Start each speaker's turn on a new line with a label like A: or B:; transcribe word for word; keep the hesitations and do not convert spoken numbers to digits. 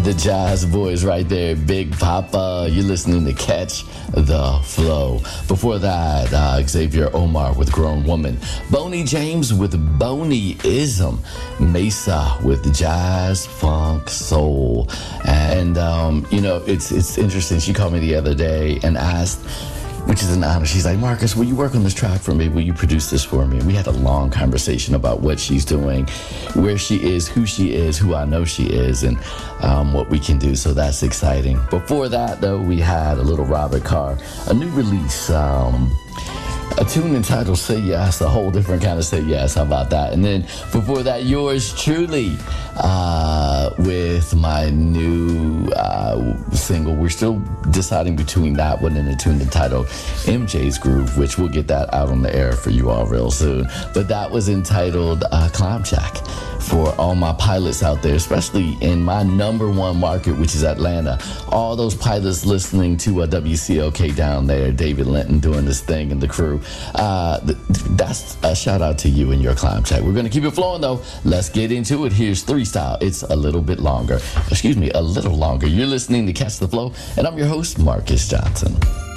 A: The jazz boys right there, Big Papa. You're listening to Catch the Flow. Before that, uh, Xavier Omar with Grown Woman. Boney James with Boneyism. Mesa with Jazz, Funk, Soul. And, um, you know, it's, it's interesting. She called me the other day and asked, which is an honor. She's like, Marcus, will you work on this track for me? Will you produce this for me? And we had a long conversation about what she's doing, where she is, who she is, who I know she is, and um, what we can do. So that's exciting. Before that, though, we had a little Robert Carr, a new release, um, a tune entitled Say Yes, a whole different kind of Say Yes. How about that? And then before that, yours truly uh, with my new uh, single. We're still deciding between that one and a tune entitled M J's Groove, which we'll get that out on the air for you all real soon. But that was entitled uh, Climb Jack. For all my pilots out there, especially in my number one market, which is Atlanta. All those pilots listening to uh, W C L K down there, David Linton doing this thing and the crew. Uh, th- that's a shout out to you and your climb check. We're going to keep it flowing, though. Let's get into it. Here's Three Style. It's a little bit longer. Excuse me, a little longer. You're listening to Catch the Flow, and I'm your host, Marcus Johnson.